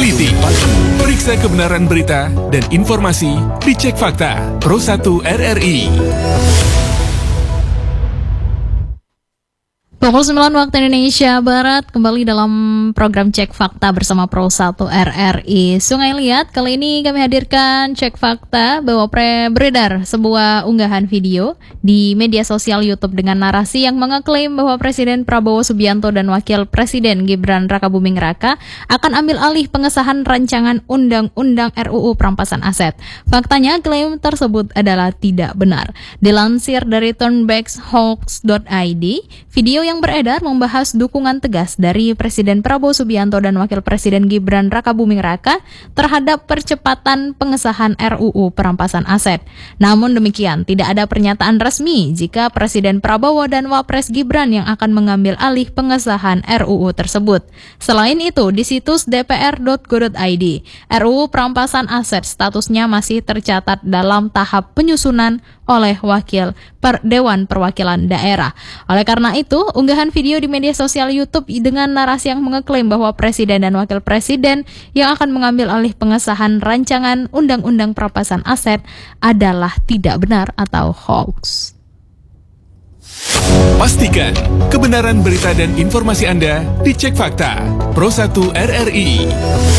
Teliti, periksa kebenaran berita dan informasi di Cek Fakta Pro 1 RRI. Pukul 9 waktu Indonesia Barat, kembali dalam program Cek Fakta bersama Pro 1 RRI. Sungai Liat, kali ini kami hadirkan Cek Fakta bahwa beredar sebuah unggahan video di media sosial YouTube dengan narasi yang mengeklaim bahwa Presiden Prabowo Subianto dan Wakil Presiden Gibran Rakabuming Raka akan ambil alih pengesahan rancangan Undang-Undang RUU Perampasan Aset. Faktanya, klaim tersebut adalah tidak benar. Dilansir dari turnbackhoax.id, video yang beredar membahas dukungan tegas dari Presiden Prabowo Subianto dan Wakil Presiden Gibran Rakabuming Raka terhadap percepatan pengesahan RUU Perampasan Aset. Namun demikian, tidak ada pernyataan resmi jika Presiden Prabowo dan Wapres Gibran yang akan mengambil alih pengesahan RUU tersebut. Selain itu, di situs dpr.go.id, RUU Perampasan Aset statusnya masih tercatat dalam tahap penyusunan oleh Dewan Perwakilan Daerah. Oleh karena itu, unggahan video di media sosial YouTube dengan narasi yang mengeklaim bahwa Presiden dan Wakil Presiden yang akan mengambil alih pengesahan rancangan Undang-Undang Perampasan Aset adalah tidak benar atau hoax. Pastikan kebenaran berita dan informasi Anda di Cek Fakta Pro 1 RRI.